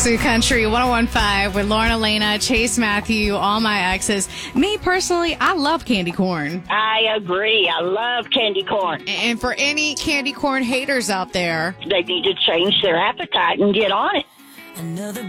Zoo Country 1015 with Lauren Elena, Chase Matthew, all my exes. Me personally, I love candy corn. I agree. I love candy corn. And for any candy corn haters out there, They need to change their appetite and get on it. Another